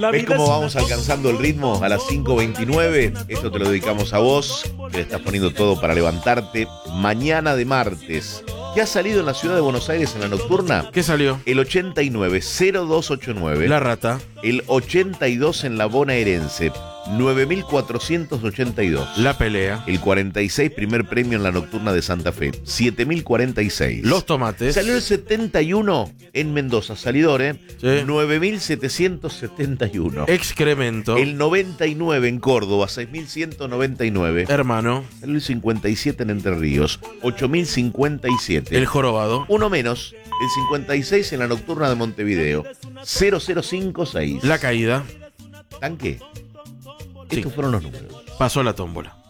¿Ves cómo vamos alcanzando el ritmo? A las 5:29, esto te lo dedicamos a vos, que le estás poniendo todo para levantarte. Mañana de martes. ¿Qué ha salido en la ciudad de Buenos Aires en la nocturna? ¿Qué salió? El 89, 0289. La rata. El 82 en la bonaerense, 9482. La pelea. El 46, primer premio en la nocturna de Santa Fe, 7046. Los tomates. Salió el 71 en Mendoza, salidor, Sí. 9771. Excremento. El 99 en Córdoba, 6199. Hermano. Salió el 57 en Entre Ríos, 8057. El jorobado. Uno menos, el 56 en la nocturna de Montevideo, 0056. La caída. ¿Tanque? Sí. Estos fueron los números. Pasó la tómbola.